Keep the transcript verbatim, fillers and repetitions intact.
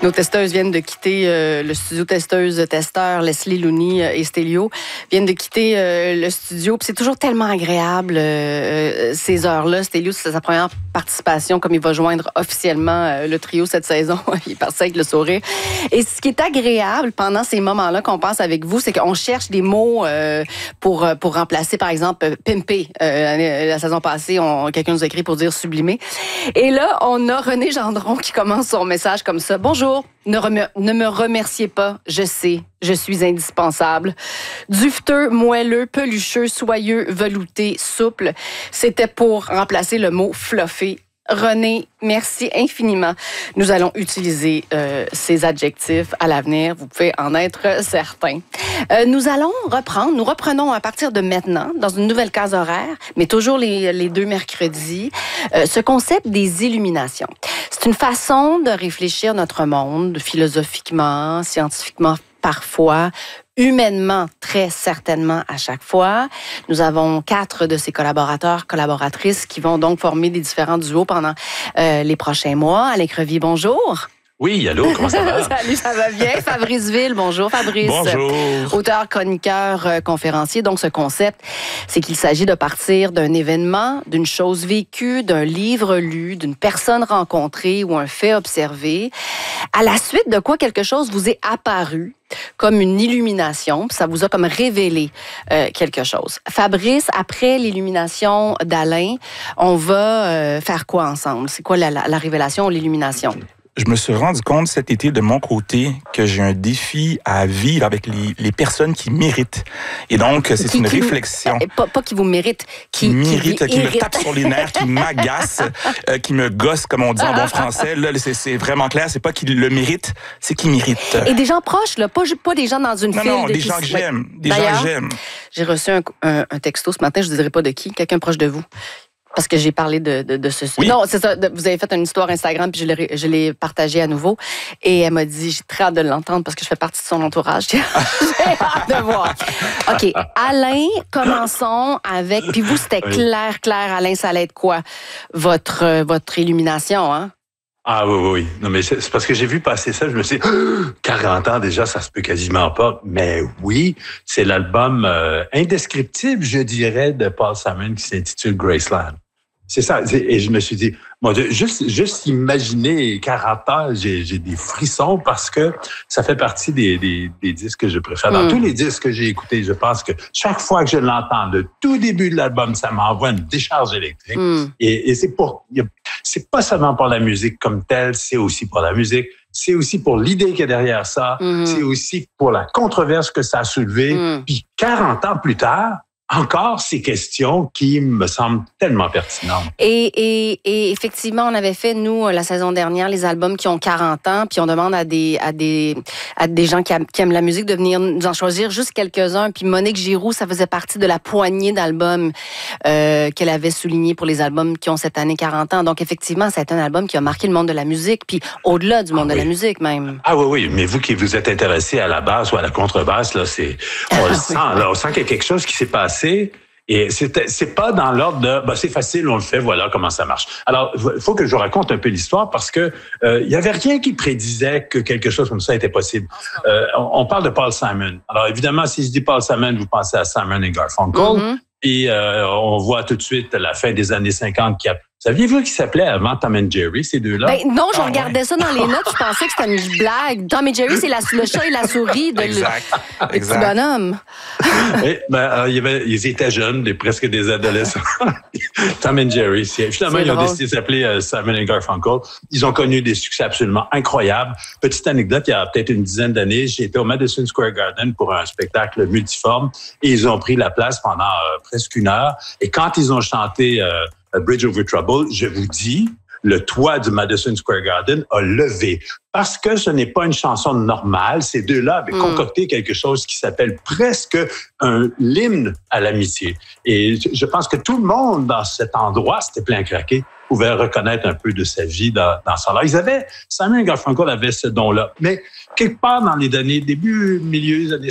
Nos testeuses viennent de quitter euh, le studio testeuse testeur, Leslie Looney et Stélio viennent de quitter euh, le studio. Puis c'est toujours tellement agréable euh, ces heures-là. Stélio, c'est sa première participation, comme il va joindre officiellement euh, le trio cette saison. Il est parti avec le sourire. Et ce qui est agréable pendant ces moments-là qu'on passe avec vous, c'est qu'on cherche des mots euh, pour, pour remplacer, par exemple, pimper. Euh, la saison passée, on, quelqu'un nous a écrit pour dire sublimer. Et là, on a René Gendron qui commence son message comme ça. Bonjour, ne, rem- ne me remerciez pas, je sais, je suis indispensable. Duveteux, moelleux, pelucheux, soyeux, velouté, souple. C'était pour remplacer le mot fluffé. René, merci infiniment. Nous allons utiliser euh, ces adjectifs à l'avenir. Vous pouvez en être certain. Euh, nous allons reprendre, nous reprenons à partir de maintenant, dans une nouvelle case horaire, mais toujours les, les deux mercredis, euh, ce concept des illuminations. C'est une façon de réfléchir notre monde, philosophiquement, scientifiquement parfois, humainement, très certainement à chaque fois. Nous avons quatre de ces collaborateurs, collaboratrices qui vont donc former des différents duos pendant euh, les prochains mois. Alain Crevier, bonjour. Oui, allô, comment ça va? Salut, ça va bien. Fabrice Ville, bonjour Fabrice. Bonjour. Auteur, chroniqueur, euh, conférencier. Donc, ce concept, c'est qu'il s'agit de partir d'un événement, d'une chose vécue, d'un livre lu, d'une personne rencontrée ou un fait observé, à la suite de quoi quelque chose vous est apparu comme une illumination, puis ça vous a comme révélé euh, quelque chose. Fabrice, après l'illumination d'Alain, on va euh, faire quoi ensemble? C'est quoi la, la, la révélation ou l'illumination? Je me suis rendu compte cet été de mon côté que j'ai un défi à vivre avec les, les personnes qui méritent. Et donc, c'est qui, une qui, réflexion. Euh, pas, pas qui vous méritent, qui, qui mérite, qui, qui me irrite. tape sur les nerfs, qui m'agace, euh, qui me gosse, comme on dit en bon français. Là, c'est, c'est vraiment clair. C'est pas qu'il le mérite, c'est qu'il mérite. Et des gens proches, là, pas, pas des gens dans une non, file. Non, de des qui gens que se... j'aime. Des D'ailleurs, gens que j'aime. J'ai reçu un, un, un texto ce matin, je ne dirai pas de qui, quelqu'un proche de vous. Parce que j'ai parlé de, de, de ce... Oui. Non, c'est ça. De, vous avez fait une histoire Instagram, puis je l'ai, je l'ai partagée à nouveau. Et elle m'a dit, j'ai très hâte de l'entendre parce que je fais partie de son entourage. J'ai hâte de voir. OK. Alain, commençons avec... Puis vous, c'était Oui. clair, clair. Alain, ça allait être quoi? Votre, euh, votre illumination, hein? Ah oui, oui, oui. Non, mais c'est, c'est parce que j'ai vu passer ça, je me suis dit, quarante ans déjà, ça se peut quasiment pas. Mais oui, c'est l'album euh, indescriptible, je dirais, de Paul Simon qui s'intitule Graceland. C'est ça. Et je me suis dit, mon Dieu, juste, juste imaginer quarante ans, j'ai, j'ai des frissons parce que ça fait partie des, des, des disques que je préfère. Dans Mm. tous les disques que j'ai écoutés, je pense que chaque fois que je l'entends, le tout début de l'album, ça m'envoie une décharge électrique. Mm. Et, et c'est pour, c'est pas seulement pour la musique comme telle, c'est aussi pour la musique. C'est aussi pour l'idée qu'il y a derrière ça. Mm. C'est aussi pour la controverse que ça a soulevé. Mm. Puis quarante ans plus tard, encore ces questions qui me semblent tellement pertinentes. Et, et, et effectivement, on avait fait, nous, la saison dernière, les albums qui ont quarante ans, puis on demande à des, à des, à des gens qui, a, qui aiment la musique de venir nous en choisir juste quelques-uns. Puis Monique Giroux, ça faisait partie de la poignée d'albums euh, qu'elle avait souligné pour les albums qui ont cette année quarante ans. Donc, effectivement, c'est un album qui a marqué le monde de la musique, puis au-delà du monde Ah, de oui. la musique même. Ah oui, oui, mais vous qui vous êtes intéressé à la basse ou à la contrebasse, là, c'est, on le sent, là, on sent qu'il y a quelque chose qui s'est passé. Et c'est, c'est pas dans l'ordre de, ben, c'est facile, on le fait, voilà comment ça marche. Alors, il faut que je vous raconte un peu l'histoire parce que euh, il y avait rien qui prédisait que quelque chose comme ça était possible. Euh, on, on parle de Paul Simon. Alors, évidemment, si je dis Paul Simon, vous pensez à Simon et Garfunkel. Mm-hmm. Et euh, on voit tout de suite la fin des années cinquante qui a... Saviez-vous qu'ils s'appelaient avant Tom and Jerry, ces deux-là? Ben, non, je Ah, regardais ouais. ça dans les notes, je pensais que c'était une blague. Tom et Jerry, c'est la, le chat et la souris de le, Exact. le petit Exact. bonhomme. Oui, ben, euh, il y avait, ils étaient jeunes, des, presque des adolescents. Tom and Jerry. C'est, finalement, C'est ils ont drôle. décidé de s'appeler euh, Simon et Garfunkel. Ils ont connu des succès absolument incroyables. Petite anecdote, il y a peut-être une dizaine d'années, j'étais au Madison Square Garden pour un spectacle multiforme et ils ont pris la place pendant euh, presque une heure. Et quand ils ont chanté euh, Bridge Over Trouble, je vous dis, le toit du Madison Square Garden a levé. Parce que ce n'est pas une chanson normale. Ces deux-là avaient Mm. concocté quelque chose qui s'appelle presque un l'hymne à l'amitié. Et je pense que tout le monde dans cet endroit, c'était plein à craquer, pouvait reconnaître un peu de sa vie dans, dans ça. Alors, ils avaient, Simon et Garfunkel avaient ce don-là. Mais quelque part dans les années, début, milieu des années